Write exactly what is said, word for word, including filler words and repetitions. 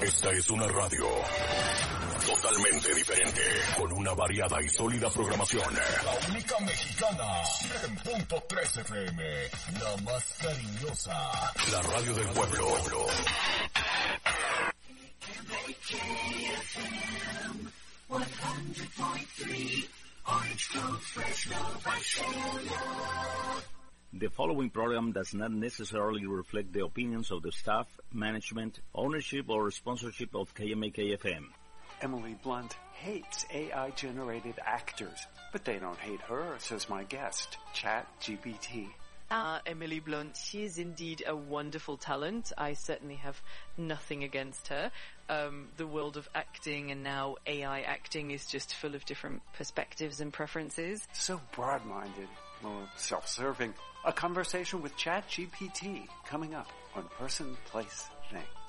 Esta es una radio totalmente diferente, con una variada y sólida programación. La única mexicana en punto tres F M, la más cariñosa, la radio del pueblo. The following program does not necessarily reflect the opinions of the staff, management, ownership, or sponsorship of K M A K F M. Emily Blunt hates A I-generated actors, but they don't hate her, says my guest, ChatGPT. Ah, Emily Blunt, she is indeed a wonderful talent. I certainly have nothing against her. Um, the world of acting and now A I acting is just full of different perspectives and preferences. So broad-minded, or self-serving. A conversation with ChatGPT coming up on Person, Place, Thing.